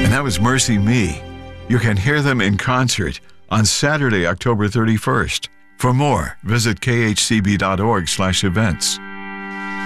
And that was Mercy Me. You can hear them in concert on Saturday, October 31st. For more, visit khcb.org/events.